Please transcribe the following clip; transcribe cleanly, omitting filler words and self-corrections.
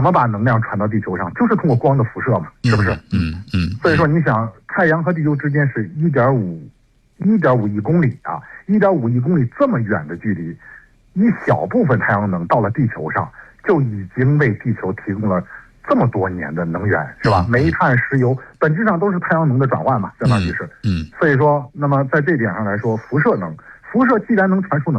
么把能量传到地球上？就是通过光的辐射嘛，是不是？所以说你想，太阳和地球之间是1.5亿公里啊，1.5亿公里这么远的距离，一小部分太阳能到了地球上，就已经为地球提供了这么多年的能源，是吧？煤炭、石油本质上都是太阳能的转换嘛，相当于是。所以说，那么在这点上来说，辐射既然能传输能